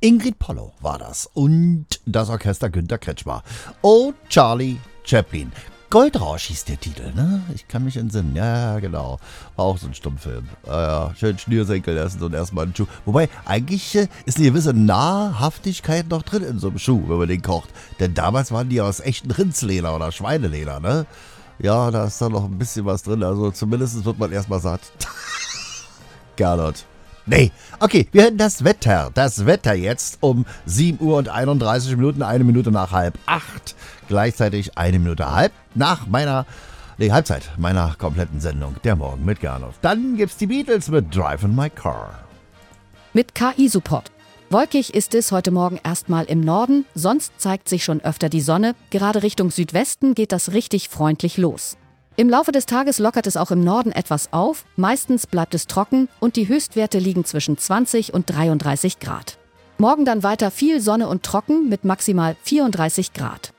Ingrid Pollow war das und das Orchester Günter Kretschmer. Oh, Charlie Chaplin. Goldrausch hieß der Titel, ne? Ich kann mich entsinnen. Ja, genau. War auch so ein Stummfilm. Schön Schnürsenkel essen und erstmal einen Schuh. Wobei, eigentlich ist eine gewisse Nahrhaftigkeit noch drin in so einem Schuh, wenn man den kocht. Denn damals waren die aus echten Rindsleder oder Schweineleder, ne? Ja, da ist da noch ein bisschen was drin. Also zumindest wird man erstmal satt. Gernot. Nee. Okay, wir hören das Wetter. Das Wetter jetzt um 7 Uhr und 31 Minuten, 1 Minute nach 7:30. Gleichzeitig 1 Minute nach Halbzeit meiner kompletten Sendung. Der Morgen mit Gernot. Dann gibt's die Beatles mit Driving My Car. Mit KI-Support. Wolkig ist es heute Morgen erstmal im Norden, sonst zeigt sich schon öfter die Sonne. Gerade Richtung Südwesten geht das richtig freundlich los. Im Laufe des Tages lockert es auch im Norden etwas auf, meistens bleibt es trocken und die Höchstwerte liegen zwischen 20 und 33 Grad. Morgen dann weiter viel Sonne und trocken mit maximal 34 Grad.